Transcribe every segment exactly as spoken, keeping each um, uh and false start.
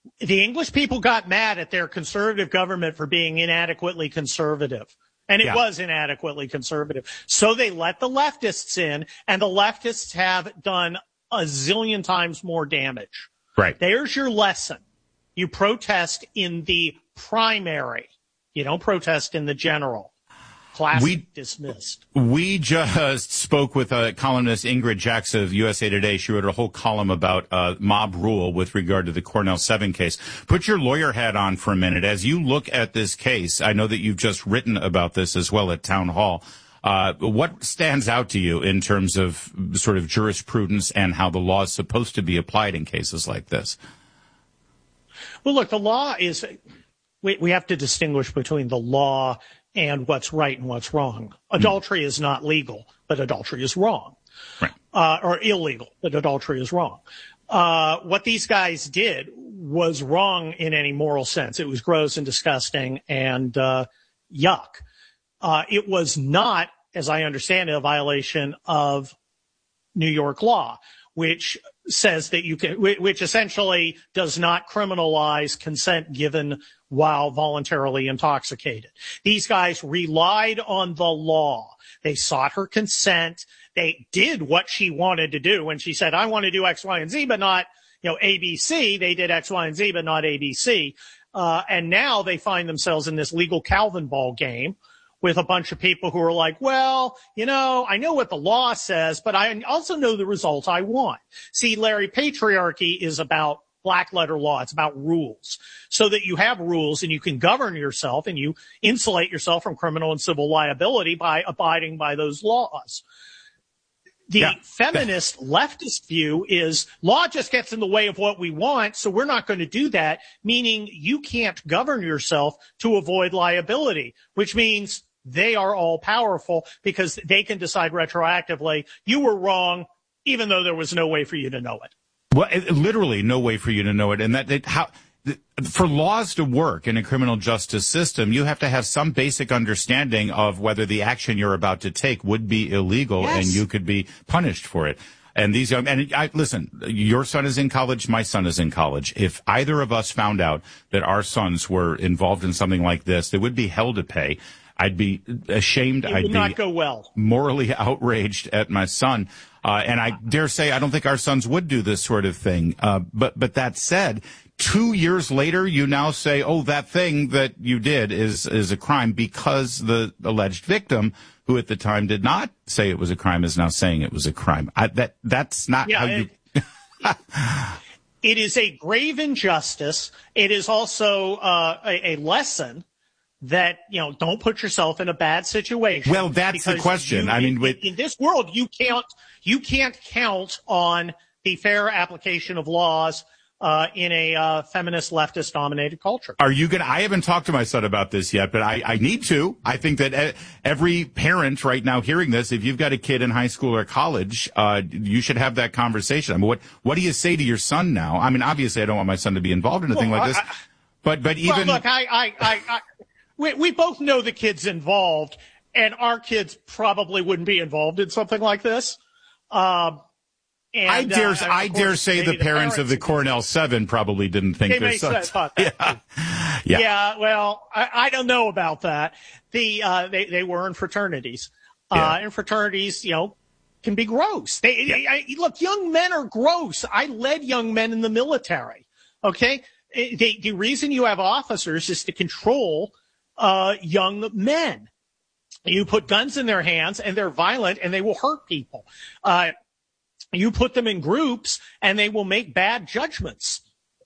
The English people got mad at their conservative government for being inadequately conservative. And it yeah. was inadequately conservative. So they let the leftists in, and the leftists have done a zillion times more damage. Right. There's your lesson. You protest in the primary. You don't protest in the general. Class we, dismissed. We just spoke with uh, columnist Ingrid Jacks of U S A Today. She wrote a whole column about uh, mob rule with regard to the Cornell seven case. Put your lawyer hat on for a minute. As you look at this case, I know that you've just written about this as well at Town Hall. Uh, what stands out to you in terms of sort of jurisprudence and how the law is supposed to be applied in cases like this? Well, look, the law is, we, we have to distinguish between the law and what's right and what's wrong. Adultery is not legal, but adultery is wrong. Right. Uh, or illegal, but adultery is wrong. Uh, what these guys did was wrong in any moral sense. It was gross and disgusting and, uh, yuck. Uh, it was not, as I understand it, a violation of New York law, which says that you can, which essentially does not criminalize consent given while voluntarily intoxicated. These guys relied on the law. They sought her consent. They did what she wanted to do. When she said, I want to do X, Y, and Z, but not, you know, A, B, C, they did X, Y, and Z, but not A, B, C. Uh, and now they find themselves in this legal Calvin ball game with a bunch of people who are like, well, you know, I know what the law says, but I also know the result I want. See, Larry, patriarchy is about black letter law. It's about rules, so that you have rules and you can govern yourself and you insulate yourself from criminal and civil liability by abiding by those laws. The yeah. feminist leftist view is law just gets in the way of what we want, so we're not going to do that, meaning you can't govern yourself to avoid liability, which means they are all powerful because they can decide retroactively, you were wrong, even though there was no way for you to know it. Well, it, literally no way for you to know it. And that, it, how, for laws to work in a criminal justice system, you have to have some basic understanding of whether the action you're about to take would be illegal yes. and you could be punished for it. And these young, and I, listen, your son is in college, my son is in college. If either of us found out that our sons were involved in something like this, there would be hell to pay. I'd be ashamed. It I'd would be not go well. Morally outraged at my son. Uh, and I dare say I don't think our sons would do this sort of thing. Uh, but, but that said, two years later, you now say, oh, that thing that you did is, is a crime because the alleged victim, who at the time did not say it was a crime, is now saying it was a crime. I, that, that's not yeah, how you. It, it is a grave injustice. It is also, uh, a, a lesson that, you know, don't put yourself in a bad situation. Well, that's the question. You, I mean, in, with, in this world, you can't, you can't count on the fair application of laws, uh, in a, uh, feminist leftist dominated culture. Are you going to, I haven't talked to my son about this yet, but I, I need to. I think that every parent right now hearing this, if you've got a kid in high school or college, uh, you should have that conversation. I mean, what, what do you say to your son now? I mean, obviously I don't want my son to be involved in a well, thing like I, this, but, but even. Well, look, I, I, I, I We, we both know the kid's involved, and our kids probably wouldn't be involved in something like this. Um, and, I dare, uh, I dare say the, the parents, parents of the Cornell Seven probably didn't think they their may sons. Thought that yeah. yeah, yeah. Well, I, I don't know about that. The uh, they they were in fraternities, yeah. uh, and fraternities, you know, can be gross. They, yeah. they I, look, young men are gross. I led young men in the military. Okay, they, the reason you have officers is to control uh, young men. You put guns in their hands and they're violent and they will hurt people. Uh, you put them in groups and they will make bad judgments.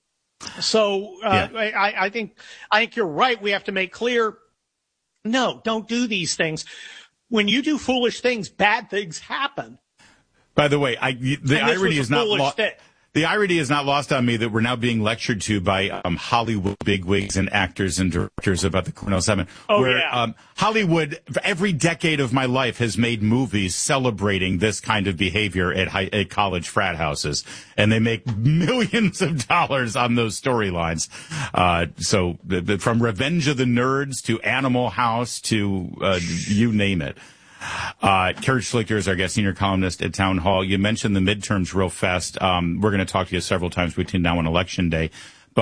So, uh, yeah. I, I think, I think you're right. We have to make clear, no, don't do these things. When you do foolish things, bad things happen. By the way, I, the irony is not lo- the irony is not lost on me that we're now being lectured to by um, Hollywood bigwigs and actors and directors about the Cornell Seven. Oh, where, yeah. Um, Hollywood, every decade of my life, has made movies celebrating this kind of behavior at, high, at college frat houses, and they make millions of dollars on those storylines. Uh, so, the, the, from Revenge of the Nerds to Animal House to uh, you name it. Uh, Kurt Schlichter is our guest, senior columnist at Town Hall. You mentioned the midterms real fast. Um, we're going to talk to you several times between now and Election Day.